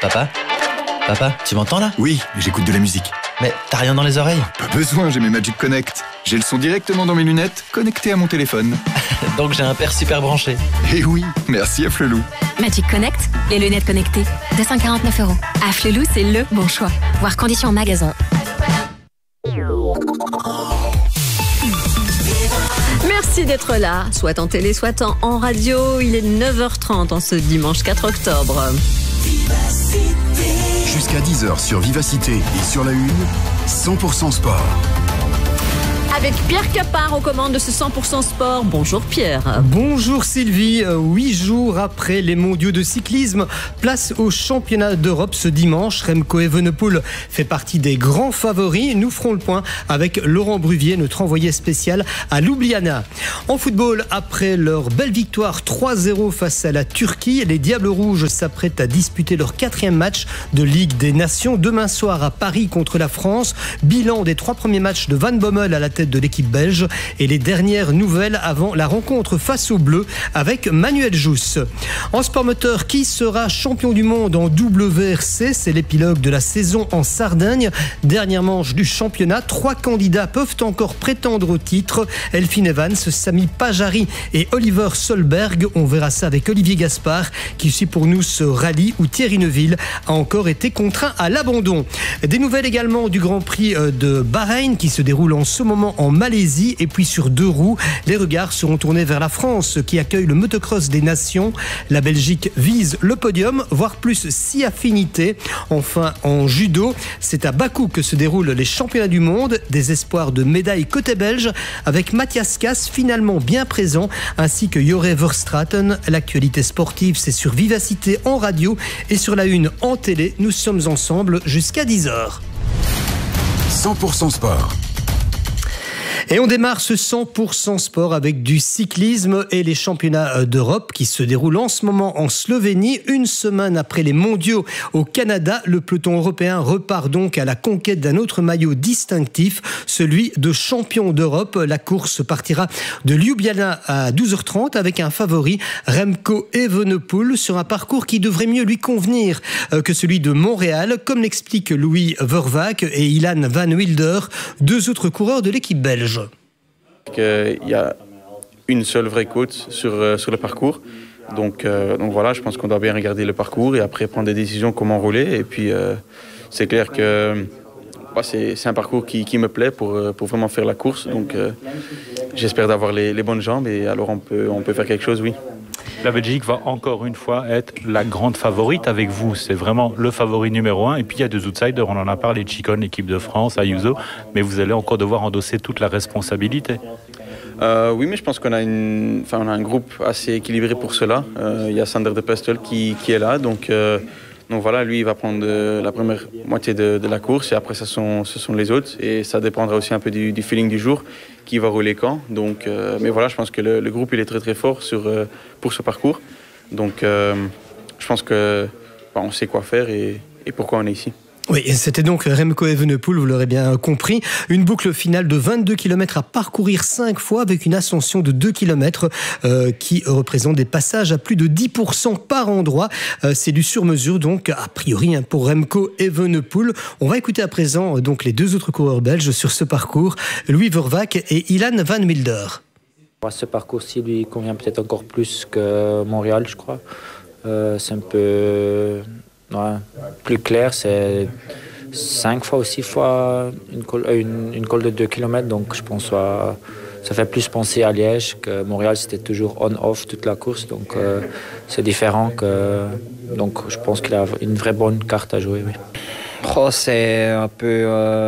Papa? Papa, tu m'entends là? Oui, j'écoute de la musique. Mais t'as rien dans les oreilles? Pas besoin, j'ai mes Magic Connect. J'ai le son directement dans mes lunettes, connecté à mon téléphone. Donc j'ai un père super branché. Eh oui, merci Afflelou. Magic Connect, les lunettes connectées. 249 €. Afflelou, c'est le bon choix. Voir conditions en magasin. Merci d'être là, soit en télé, soit en radio. Il est 9h30 en ce dimanche 4 octobre. Jusqu'à 10h sur Vivacité et sur la Une, 100% sport. Avec Pierre Capard aux commandes de ce 100% sport. Bonjour Pierre. Bonjour Sylvie. 8 jours après les mondiaux de cyclisme, place au championnat d'Europe ce dimanche. Remco Evenepoel fait partie des grands favoris. Nous ferons le point avec Laurent Bruvier, notre envoyé spécial à Ljubljana. En football, après leur belle victoire 3-0 face à la Turquie, les Diables Rouges s'apprêtent à disputer leur 4e match de Ligue des Nations demain soir à Paris contre la France. Bilan des 3 premiers matchs de Van Bommel à la tête de l'équipe belge et les dernières nouvelles avant la rencontre face aux Bleus avec Manuel Jousse. En sport moteur, qui sera champion du monde en WRC? C'est l'épilogue de la saison en Sardaigne. Dernière manche du championnat, 3 candidats peuvent encore prétendre au titre. Elfyn Evans, Sami Pajari et Oliver Solberg. On verra ça avec Olivier Gaspard qui suit pour nous ce rallye où Thierry Neuville a encore été contraint à l'abandon. Des nouvelles également du Grand Prix de Bahreïn qui se déroule en ce moment en Malaisie. Et puis sur 2 roues, les regards seront tournés vers la France qui accueille le motocross des nations. La Belgique vise le podium, voire plus si affinité. Enfin, en judo, c'est à Bakou que se déroulent les championnats du monde. Des espoirs de médailles côté belge avec Matthias Kass finalement bien présent ainsi que Jorre Verstraeten. L'actualité sportive, c'est sur Vivacité en radio et sur la Une en télé. Nous sommes ensemble jusqu'à 10h. 100% sport. Et on démarre ce 100% sport avec du cyclisme et les championnats d'Europe qui se déroulent en ce moment en Slovénie. Une semaine après les mondiaux au Canada, le peloton européen repart donc à la conquête d'un autre maillot distinctif, celui de champion d'Europe. La course partira de Ljubljana à 12h30 avec un favori, Remco Evenepoel, sur un parcours qui devrait mieux lui convenir que celui de Montréal, comme l'explique Louis Vervaeke et Ilan Van Wilder, 2 autres coureurs de l'équipe belge. Il y a une seule vraie côte sur le parcours. Donc voilà, je pense qu'on doit bien regarder le parcours et après prendre des décisions comment rouler. Et puis c'est clair que c'est un parcours qui me plaît pour vraiment faire la course. Donc j'espère d'avoir les bonnes jambes et alors on peut faire quelque chose, oui. La Belgique va encore une fois être la grande favorite avec vous. C'est vraiment le favori numéro 1. Et puis il y a 2 outsiders, on en a parlé, Chicone, l'équipe de France, Ayuso. Mais vous allez encore devoir endosser toute la responsabilité. Oui, mais je pense qu'on a un groupe assez équilibré pour cela. Il y a Sander de Pestel qui est là. Donc voilà, lui, il va prendre la première moitié de la course et après, ce sont les autres. Et ça dépendra aussi un peu du feeling du jour, qui va rouler quand. Donc, mais voilà, je pense que le groupe, il est très très fort pour ce parcours. Donc, je pense qu'on sait quoi faire et pourquoi on est ici. Oui, c'était donc Remco Evenepoel, vous l'aurez bien compris. Une boucle finale de 22 km à parcourir 5 fois avec une ascension de 2 km qui représente des passages à plus de 10% par endroit. C'est du sur-mesure donc a priori pour Remco Evenepoel. On va écouter à présent donc les 2 autres coureurs belges sur ce parcours, Louis Vervaeke et Ilan Van Wilder. Ce parcours-ci lui convient peut-être encore plus que Montréal, je crois. C'est un peu... plus clair, c'est 5 fois ou 6 fois une colle de 2 km, donc je pense que ça fait plus penser à Liège que Montréal, c'était toujours on-off toute la course, donc c'est différent. Donc je pense qu'il a une vraie bonne carte à jouer. Oui. C'est un peu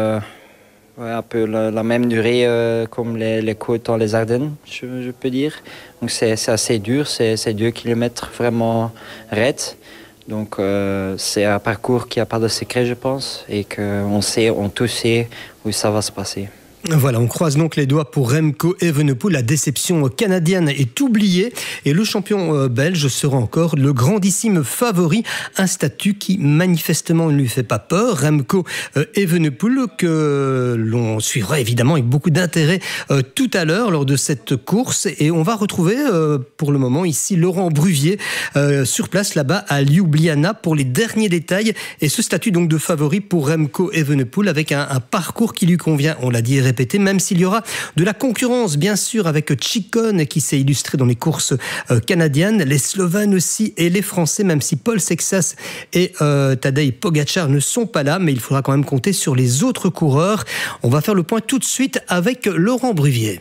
la même durée comme les côtes dans les Ardennes, je peux dire. Donc c'est assez dur, c'est 2 km vraiment raides. Donc c'est un parcours qui n'a pas de secret, je pense, et qu'on tous sait où ça va se passer. Voilà, on croise donc les doigts pour Remco Evenepoel. La déception canadienne est oubliée et le champion belge sera encore le grandissime favori. Un statut qui manifestement ne lui fait pas peur. Remco Evenepoel que l'on suivra évidemment avec beaucoup d'intérêt tout à l'heure lors de cette course. Et on va retrouver pour le moment ici Laurent Bruvier sur place là-bas à Ljubljana pour les derniers détails et ce statut donc de favori pour Remco Evenepoel avec un parcours qui lui convient. On l'a dit et répété, même s'il y aura de la concurrence, bien sûr, avec Chicone qui s'est illustré dans les courses canadiennes, les Slovènes aussi et les Français, même si Paul Sexas et Tadej Pogačar ne sont pas là, mais il faudra quand même compter sur les autres coureurs. On va faire le point tout de suite avec Laurent Bruvier.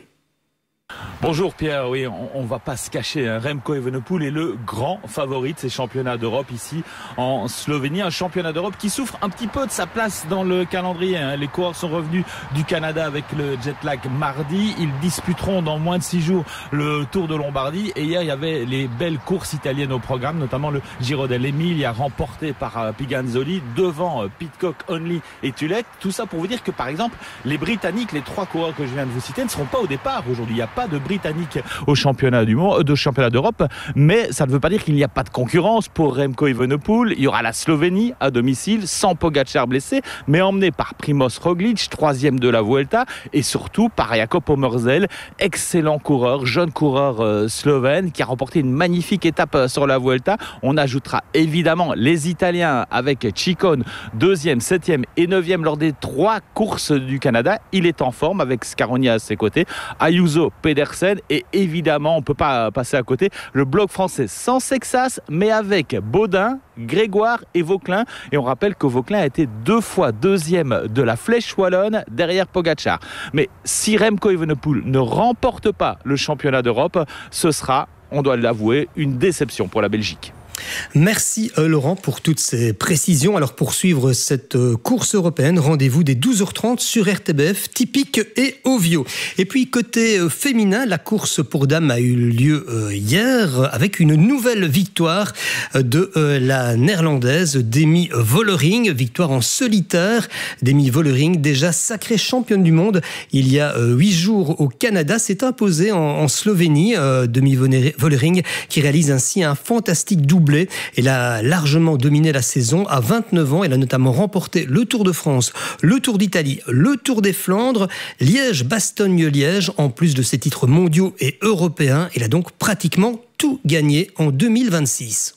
Bonjour Pierre, oui, on va pas se cacher, hein. Remco Evenepoel est le grand favori de ces championnats d'Europe ici en Slovénie, un championnat d'Europe qui souffre un petit peu de sa place dans le calendrier, hein. Les coureurs sont revenus du Canada avec le jet lag mardi, ils disputeront dans moins de 6 jours le Tour de Lombardie et hier il y avait les belles courses italiennes au programme, notamment le Giro dell'Emilia remporté par Piganzoli devant Pidcock, Onley et Tulek. Tout ça pour vous dire que par exemple les Britanniques, les 3 coureurs que je viens de vous citer ne seront pas au départ aujourd'hui, il n'y a pas de Britannique au championnat du monde, de championnat d'Europe, mais ça ne veut pas dire qu'il n'y a pas de concurrence pour Remco Evenepoel. Il y aura la Slovénie à domicile, sans Pogačar blessé, mais emmené par Primož Roglič, 3e de la Vuelta, et surtout par Jakob Omerzel, excellent coureur, jeune coureur slovène, qui a remporté une magnifique étape sur la Vuelta. On ajoutera évidemment les Italiens avec Chicone, 2e, 7e et 9e lors des 3 courses du Canada. Il est en forme avec Scaroni à ses côtés, Ayuso, Pedersen et évidemment on ne peut pas passer à côté le bloc français sans Sexas mais avec Baudin, Grégoire et Vauquelin, et on rappelle que Vauquelin a été 2 fois 2e de la Flèche Wallonne derrière Pogačar. Mais si Remco Evenepoel ne remporte pas le championnat d'Europe, ce sera, on doit l'avouer, une déception pour la Belgique. Merci Laurent pour toutes ces précisions. Alors pour suivre cette course européenne, rendez-vous dès 12h30 sur RTBF, Typique et Ovio. Et puis côté féminin, la course pour dames a eu lieu hier avec une nouvelle victoire de la néerlandaise Demi Vollering, victoire en solitaire. Demi Vollering, déjà sacrée championne du monde il y a 8 jours au Canada, s'est imposée en Slovénie. Demi Vollering qui réalise ainsi un fantastique doublé. Elle a largement dominé la saison à 29 ans. Elle a notamment remporté le Tour de France, le Tour d'Italie, le Tour des Flandres, Liège-Bastogne-Liège, en plus de ses titres mondiaux et européens. Elle a donc pratiquement tout gagné en 2026.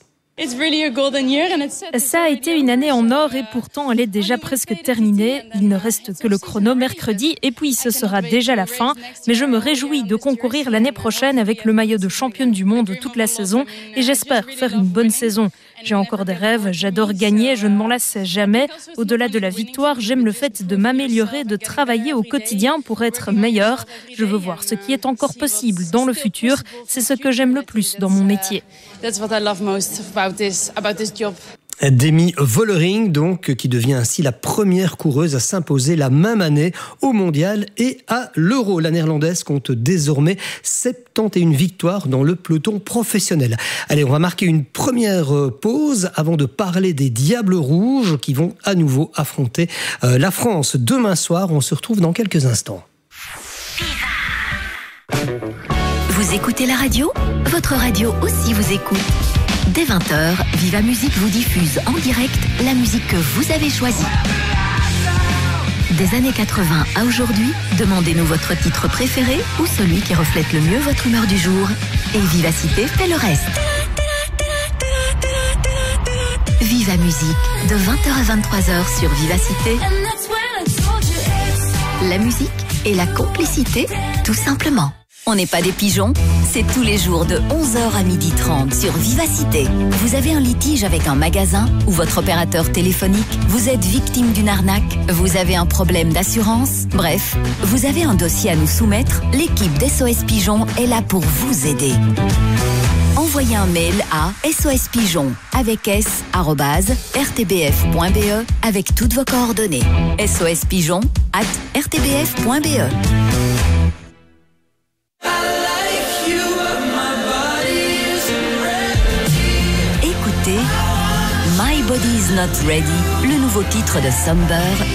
Ça a été une année en or et pourtant elle est déjà presque terminée. Il ne reste que le chrono mercredi et puis ce sera déjà la fin. Mais je me réjouis de concourir l'année prochaine avec le maillot de championne du monde toute la saison et j'espère faire une bonne saison. J'ai encore des rêves, j'adore gagner, je ne m'en lasse jamais. Au-delà de la victoire, j'aime le fait de m'améliorer, de travailler au quotidien pour être meilleur. Je veux voir ce qui est encore possible dans le futur. C'est ce que j'aime le plus dans mon métier. Demi Vollering, donc, qui devient ainsi la première coureuse à s'imposer la même année au Mondial et à l'Euro. La néerlandaise compte désormais 71 victoires dans le peloton professionnel. Allez, on va marquer une première pause avant de parler des Diables Rouges qui vont à nouveau affronter la France demain soir. On se retrouve dans quelques instants. Vous écoutez la radio ? Votre radio aussi vous écoute. Dès 20h, Viva Musique vous diffuse en direct la musique que vous avez choisie. Des années 80 à aujourd'hui, demandez-nous votre titre préféré ou celui qui reflète le mieux votre humeur du jour. Et Vivacité fait le reste. Viva Musique, de 20h à 23h sur Vivacité. La musique et la complicité, tout simplement. On n'est pas des pigeons, c'est tous les jours de 11h à 12h30 sur Vivacité. Vous avez un litige avec un magasin ou votre opérateur téléphonique, vous êtes victime d'une arnaque, vous avez un problème d'assurance, bref, vous avez un dossier à nous soumettre, l'équipe d'SOS Pigeon est là pour vous aider. Envoyez un mail à sospigeon avec s@rtbf.be avec toutes vos coordonnées. sospigeon@rtbf.be. My Body Is Not Ready, le nouveau titre de Somber